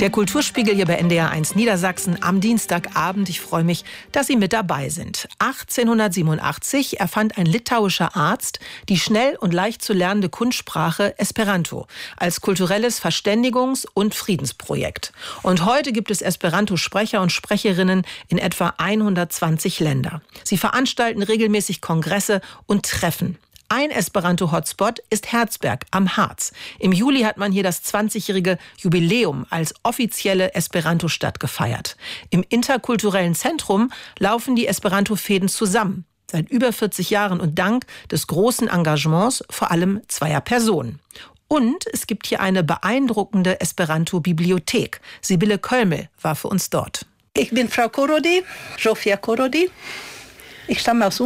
Der Kulturspiegel hier bei NDR1 Niedersachsen am Dienstagabend. Ich freue mich, dass Sie mit dabei sind. 1887 erfand ein litauischer Arzt die schnell und leicht zu lernende Kunstsprache Esperanto als kulturelles Verständigungs- und Friedensprojekt. Und heute gibt es Esperanto-Sprecher und Sprecherinnen in etwa 120 Länder. Sie veranstalten regelmäßig Kongresse und Treffen. Ein Esperanto-Hotspot ist Herzberg am Harz. Im Juli hat man hier das 20-jährige Jubiläum als offizielle Esperanto-Stadt gefeiert. Im interkulturellen Zentrum laufen die Esperanto-Fäden zusammen. Seit über 40 Jahren und dank des großen Engagements vor allem zweier Personen. Und es gibt hier eine beeindruckende Esperanto-Bibliothek. Sibylle Kölmel war für uns dort. Ich bin Frau Korodi, Zsófia Korodi. Ich stamme aus